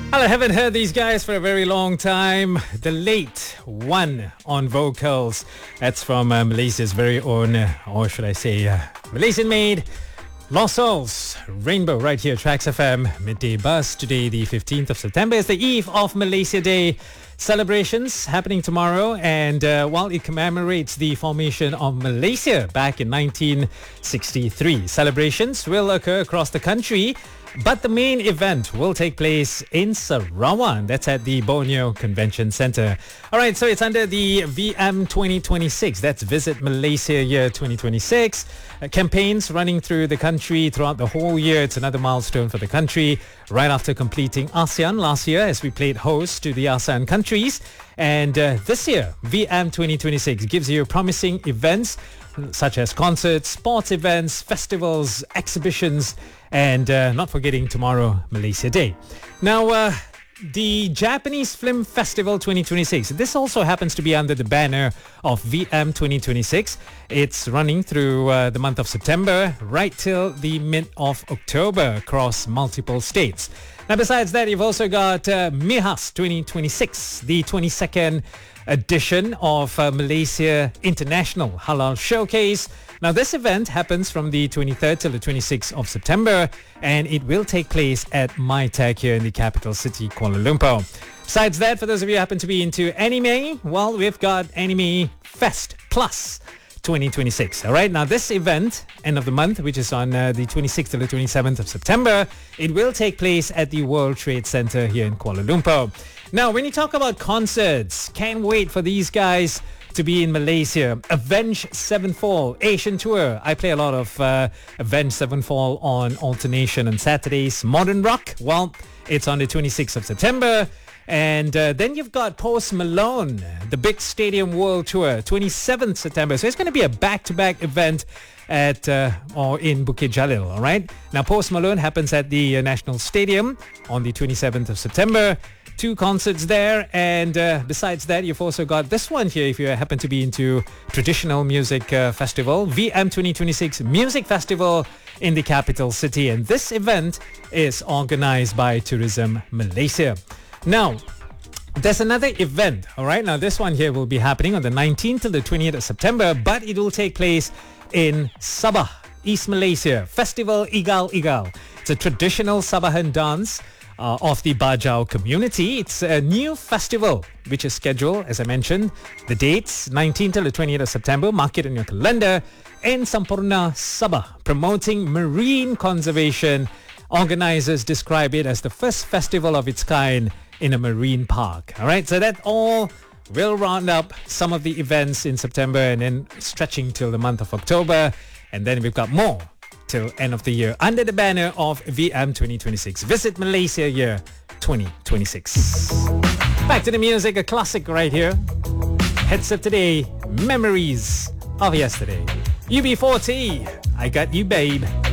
Well, I haven't heard these guys for a very long time. The late one on vocals. That's from Malaysia's very own, or should I say, Malaysian-made Lost Souls. Rainbow right here, Tracks FM, Midday Buzz. Today, the 15th of September, is the eve of Malaysia Day. Celebrations happening tomorrow, and while it commemorates the formation of Malaysia back in 1963. Celebrations will occur across the country, but the main event will take place in Sarawak. That's at the Borneo Convention Centre. Alright, so it's under the VM 2026. That's Visit Malaysia Year 2026. Campaigns running through the country throughout the whole year. It's another milestone for the country. Right after completing ASEAN last year, as we played host to the ASEAN countries. And this year, VM 2026 gives you promising events such as concerts, sports events, festivals, exhibitions, and not forgetting tomorrow, Malaysia Day. Now, the Japanese Film Festival 2026. This also happens to be under the banner of VM 2026. It's running through the month of September right till the mid of October across multiple states. Now, besides that, you've also got MIHAS 2026, the 22nd edition of Malaysia International Halal Showcase. Now, this event happens from the 23rd till the 26th of September, and it will take place at MyTech here in the capital city, Kuala Lumpur. Besides that, for those of you who happen to be into anime, well, we've got Anime Fest Plus 2026. All right, now this event, end of the month, which is on the 26th to the 27th of September, it will take place at the World Trade Center here in Kuala Lumpur. Now, when you talk about concerts, can't wait for these guys to be in Malaysia. Avenged Sevenfold Asian Tour. I play a lot of Avenged Sevenfold on alternation on Saturdays. Modern Rock, well, it's on the 26th of September. And then you've got Post Malone, the Big Stadium World Tour, 27th September. So it's going to be a back-to-back event at or in Bukit Jalil, all right? Now, Post Malone happens at the National Stadium on the 27th of September. 2 concerts there, and besides that, you've also got this one here if you happen to be into traditional music festival, VM 2026 Music Festival in the capital city, and this event is organized by Tourism Malaysia. Now, there's another event, all right? Now, this one here will be happening on the 19th to the 20th of September, but it will take place in Sabah, East Malaysia. Festival Igal Igal. It's a traditional Sabahan dance of the Bajau community. It's a new festival which is scheduled, as I mentioned, the dates 19th to the 20th of September. Mark it in your calendar. In Sampurna, Sabah, promoting marine conservation. Organizers describe it as the first festival of its kind in a marine park. All right, so that all will round up some of the events in September and then stretching till the month of October. And then we've got more till end of the year under the banner of VM 2026. Visit Malaysia Year 2026. Back to the music, a classic right here. Heads up today, Memories of Yesterday. UB40, I Got You Babe.